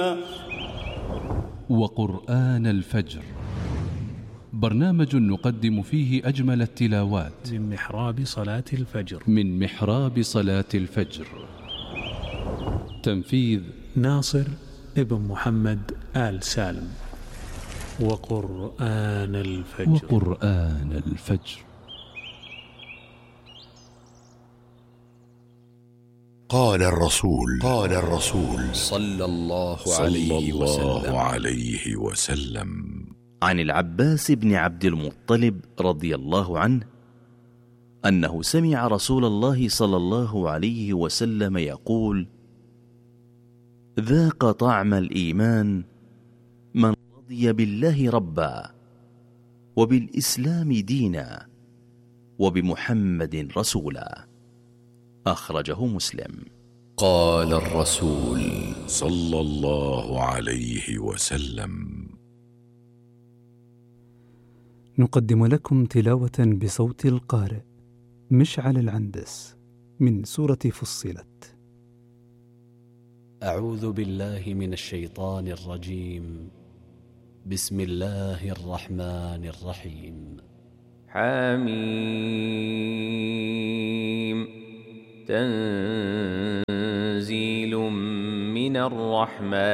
وقرآن الفجر، برنامج نقدم فيه أجمل التلاوات من محراب صلاة الفجر. تنفيذ ناصر ابن محمد آل سالم. وقرآن الفجر. قال الرسول صلى الله عليه وسلم عن العباس بن عبد المطلب رضي الله عنه أنه سمع رسول الله صلى الله عليه وسلم يقول: ذاق طعم الإيمان من رضي بالله ربا وبالإسلام دينا وبمحمد رسولا. أخرجه مسلم. قال الرسول صلى الله عليه وسلم: نقدم لكم تلاوة بصوت القارئ مشعل العندس من سورة فصلت. أعوذ بالله من الشيطان الرجيم. بسم الله الرحمن الرحيم. حميم. تنزيل من الرحمن